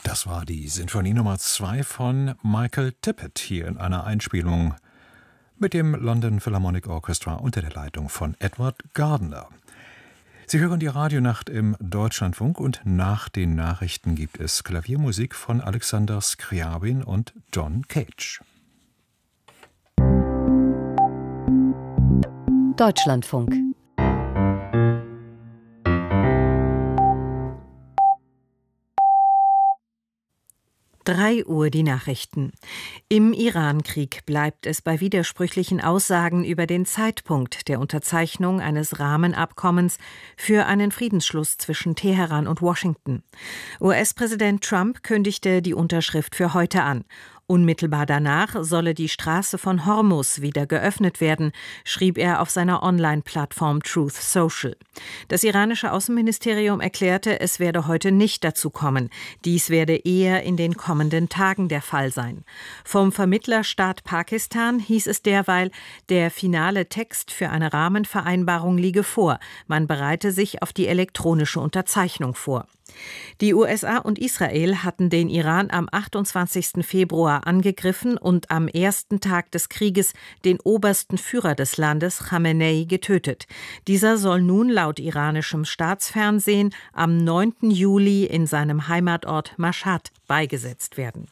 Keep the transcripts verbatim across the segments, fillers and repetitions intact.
Das war die Sinfonie Nummer zwei von Michael Tippett hier in einer Einspielung mit dem London Philharmonic Orchestra unter der Leitung von Edward Gardner. Sie hören die Radionacht im Deutschlandfunk und nach den Nachrichten gibt es Klaviermusik von Alexander Scriabin und John Cage. Deutschlandfunk. Drei Uhr die Nachrichten. Im Irankrieg bleibt es bei widersprüchlichen Aussagen über den Zeitpunkt der Unterzeichnung eines Rahmenabkommens für einen Friedensschluss zwischen Teheran und Washington. U S-Präsident Trump kündigte die Unterschrift für heute an. Unmittelbar danach solle die Straße von Hormuz wieder geöffnet werden, schrieb er auf seiner Online-Plattform Truth Social. Das iranische Außenministerium erklärte, es werde heute nicht dazu kommen. Dies werde eher in den kommenden Tagen der Fall sein. Vom Vermittlerstaat Pakistan hieß es derweil, der finale Text für eine Rahmenvereinbarung liege vor. Man bereite sich auf die elektronische Unterzeichnung vor. Die U S A und Israel hatten den Iran am achtundzwanzigsten Februar angegriffen und am ersten Tag des Krieges den obersten Führer des Landes, Khamenei, getötet. Dieser soll nun laut iranischem Staatsfernsehen am neunten Juli in seinem Heimatort Mashhad beigesetzt werden.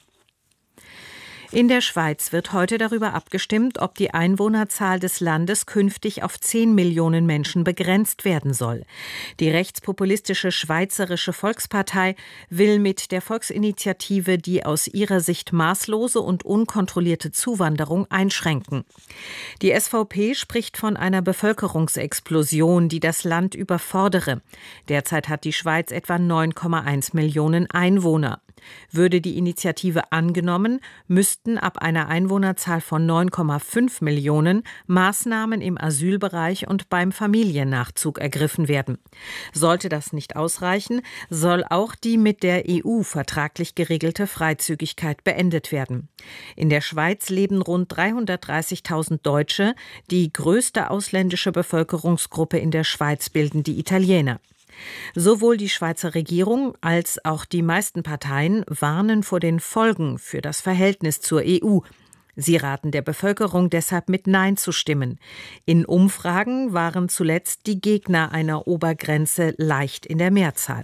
In der Schweiz wird heute darüber abgestimmt, ob die Einwohnerzahl des Landes künftig auf zehn Millionen Menschen begrenzt werden soll. Die rechtspopulistische Schweizerische Volkspartei will mit der Volksinitiative die aus ihrer Sicht maßlose und unkontrollierte Zuwanderung einschränken. Die S V P spricht von einer Bevölkerungsexplosion, die das Land überfordere. Derzeit hat die Schweiz etwa neun Komma eins Millionen Einwohner. Würde die Initiative angenommen, müssten ab einer Einwohnerzahl von neun Komma fünf Millionen Maßnahmen im Asylbereich und beim Familiennachzug ergriffen werden. Sollte das nicht ausreichen, soll auch die mit der E U vertraglich geregelte Freizügigkeit beendet werden. In der Schweiz leben rund dreihundertdreißigtausend Deutsche. Die größte ausländische Bevölkerungsgruppe in der Schweiz bilden die Italiener. Sowohl die Schweizer Regierung als auch die meisten Parteien warnen vor den Folgen für das Verhältnis zur E U. Sie raten der Bevölkerung deshalb mit Nein zu stimmen. In Umfragen waren zuletzt die Gegner einer Obergrenze leicht in der Mehrzahl.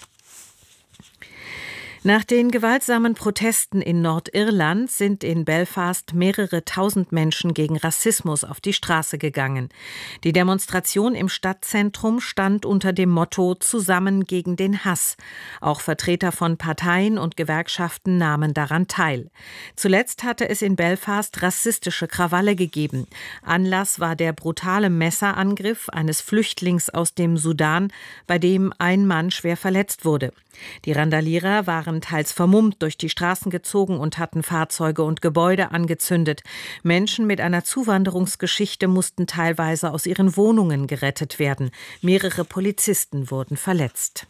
Nach den gewaltsamen Protesten in Nordirland sind in Belfast mehrere tausend Menschen gegen Rassismus auf die Straße gegangen. Die Demonstration im Stadtzentrum stand unter dem Motto „Zusammen gegen den Hass". Auch Vertreter von Parteien und Gewerkschaften nahmen daran teil. Zuletzt hatte es in Belfast rassistische Krawalle gegeben. Anlass war der brutale Messerangriff eines Flüchtlings aus dem Sudan, bei dem ein Mann schwer verletzt wurde. Die Randalierer waren teils vermummt durch die Straßen gezogen und hatten Fahrzeuge und Gebäude angezündet. Menschen mit einer Zuwanderungsgeschichte mussten teilweise aus ihren Wohnungen gerettet werden. Mehrere Polizisten wurden verletzt.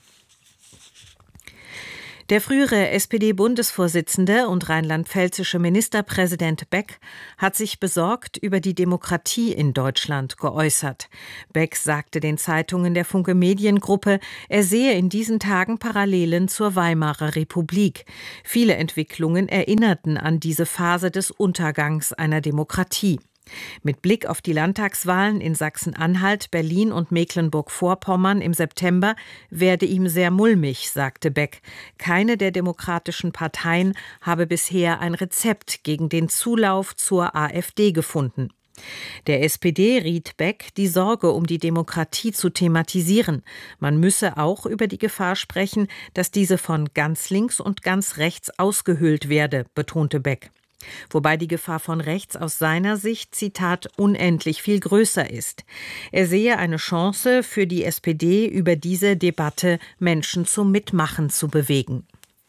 Der frühere S P D-Bundesvorsitzende und rheinland-pfälzische Ministerpräsident Beck hat sich besorgt über die Demokratie in Deutschland geäußert. Beck sagte den Zeitungen der Funke Mediengruppe, er sehe in diesen Tagen Parallelen zur Weimarer Republik. Viele Entwicklungen erinnerten an diese Phase des Untergangs einer Demokratie. Mit Blick auf die Landtagswahlen in Sachsen-Anhalt, Berlin und Mecklenburg-Vorpommern im September werde ihm sehr mulmig, sagte Beck. Keine der demokratischen Parteien habe bisher ein Rezept gegen den Zulauf zur AfD gefunden. Der S P D riet Beck, die Sorge um die Demokratie zu thematisieren. Man müsse auch über die Gefahr sprechen, dass diese von ganz links und ganz rechts ausgehöhlt werde, betonte Beck. Wobei die Gefahr von rechts aus seiner Sicht, Zitat, unendlich viel größer ist. Er sehe eine Chance für die S P D, über diese Debatte Menschen zum Mitmachen zu bewegen.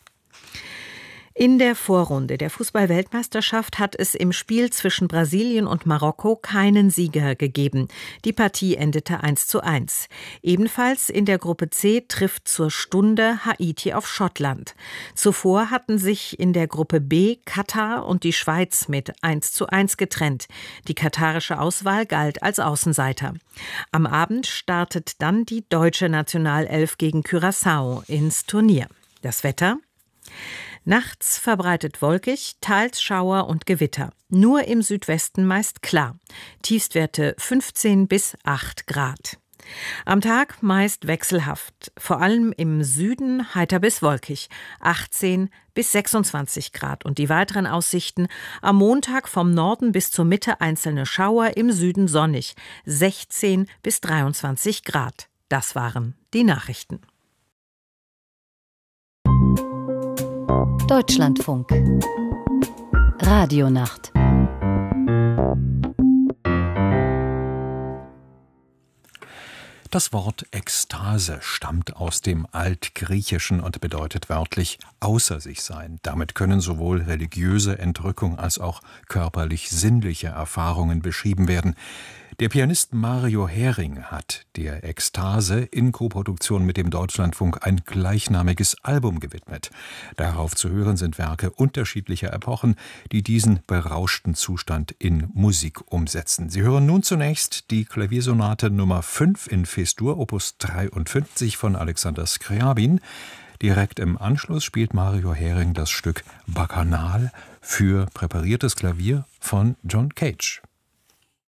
In der Vorrunde der Fußball-Weltmeisterschaft hat es im Spiel zwischen Brasilien und Marokko keinen Sieger gegeben. Die Partie endete eins zu eins. Ebenfalls in der Gruppe C trifft zur Stunde Haiti auf Schottland. Zuvor hatten sich in der Gruppe B Katar und die Schweiz mit eins zu eins getrennt. Die katarische Auswahl galt als Außenseiter. Am Abend startet dann die deutsche Nationalelf gegen Curaçao ins Turnier. Das Wetter: Nachts verbreitet wolkig, teils Schauer und Gewitter. Nur im Südwesten meist klar. Tiefstwerte fünfzehn bis acht Grad. Am Tag meist wechselhaft, vor allem im Süden heiter bis wolkig, achtzehn bis sechsundzwanzig Grad. Und die weiteren Aussichten: am Montag vom Norden bis zur Mitte einzelne Schauer, im Süden sonnig, sechzehn bis dreiundzwanzig Grad. Das waren die Nachrichten. Deutschlandfunk Radionacht. Das Wort Ekstase stammt aus dem Altgriechischen und bedeutet wörtlich außer sich sein. Damit können sowohl religiöse Entrückung als auch körperlich-sinnliche Erfahrungen beschrieben werden. Der Pianist Mario Hering hat der Ekstase in Koproduktion mit dem Deutschlandfunk ein gleichnamiges Album gewidmet. Darauf zu hören sind Werke unterschiedlicher Epochen, die diesen berauschten Zustand in Musik umsetzen. Sie hören nun zunächst die Klaviersonate Nummer fünf in Fes-Dur, Opus dreiundfünfzig von Alexander Scriabin. Direkt im Anschluss spielt Mario Hering das Stück Bacchanal für präpariertes Klavier von John Cage.